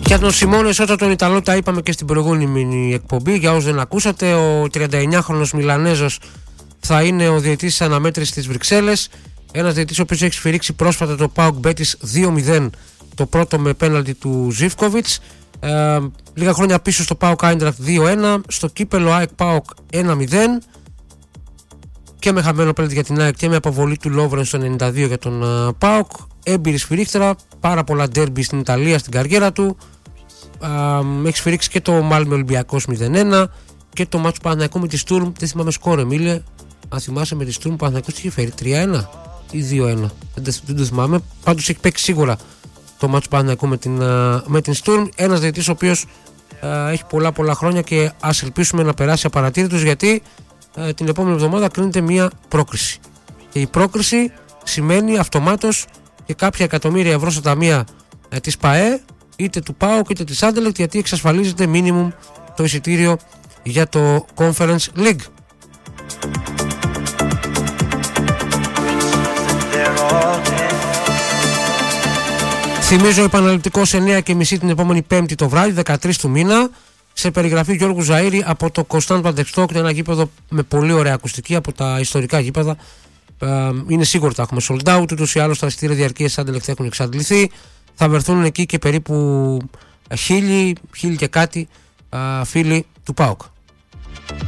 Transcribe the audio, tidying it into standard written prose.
Για τον Σιμώνε Σότα, τον Ιταλό, τα είπαμε και στην προηγούμενη εκπομπή. Για όσους δεν ακούσατε, ο 39χρονος Μιλανέζος θα είναι ο διαιτητής της αναμέτρησης στις Βρυξέλλες. Ένας διαιτητής ο οποίος έχει σφυρίξει πρόσφατα το ΠΑΟΚ Μπέτις 2-0, το πρώτο με πέναλτι του Ζίβκοβιτς. Λίγα χρόνια πίσω στο ΠΑΟΚ Άιντραχτ 2-1, στο κύπελο ΑΕΚ ΠΑΟΚ 1-0 και με χαμένο πέναλτι για την ΑΕΚ και με αποβολή του Λόβρεν στο 92 για τον ΠΑΟΚ. Έμπειρη σφυρίχτερα, πάρα πολλά ντέρμπι στην Ιταλία στην καριέρα του. Έχει σφυρίξει και το Μάλμε Ολυμπιακός 0-1 και το μάτσο του Παναθηναϊκού με τη Στουρμ. Δεν θυμάμαι σκόρ, Εμίλε. Αν θυμάσαι, με τη Στουρμ Παναθηναϊκός τι είχε φέρει, 3-1 ή 2-1. Δεν το θυμάμαι. Πάντως έχει παίξει σίγουρα το μάτσο του Παναθηναϊκού με την Στουρμ. Ένας διαιτητής ο οποίος έχει πολλά χρόνια και ας ελπίσουμε να περάσει απαρατήρητος, γιατί την επόμενη εβδομάδα κρίνεται μια πρόκριση. Και η πρόκριση σημαίνει αυτομάτως και κάποια εκατομμύρια ευρώ στα ταμεία της ΠΑΕ, είτε του ΠΑΟΚ είτε της Anderlecht, γιατί εξασφαλίζεται minimum το εισιτήριο για το Conference League. Θυμίζω επαναληπτικό 9:30 την επόμενη Πέμπτη το βράδυ, 13 του μήνα, σε περιγραφή Γιώργου Ζαΐρη από το Κωνσταντ Παντεξτόκ, ένα γήπεδο με πολύ ωραία ακουστική, από τα ιστορικά γήπεδα. Είναι σίγουρο ότι θα έχουμε sold out, ούτως ή άλλως τα εισιτήρια διαρκείας Anderlecht έχουν εξαντληθεί. Θα βρεθούν εκεί και περίπου 1.000 και κάτι φίλοι του ΠΑΟΚ.